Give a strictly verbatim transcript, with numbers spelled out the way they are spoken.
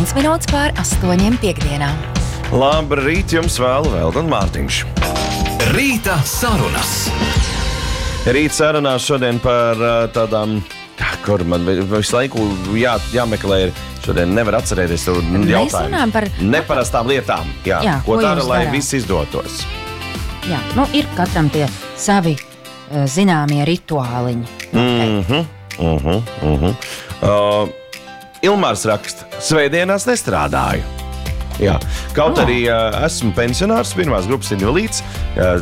septiņas minūtes pār astoņiem piekdienā. Labrīt jums vēl, vēl un Mārtiņš. Rīta sarunas. Rīt sarunās šodien par tādām, kur man visu laiku jā, jāmeklē ir, šodien nevar atcerēties to jautājumu. Par neparastām lietām, jā, jā, ko, ko dara, lai darāt? Viss izdotos. Jā, nu ir katram tie savi uh, zināmie rituāliņi. Mhm, mhm, mhm. Uh, Ilmārs raksta, svētdienās nestrādāju. Jā, kaut oh. arī uh, esmu pensionārs, pirmās grupas invalīds, uh,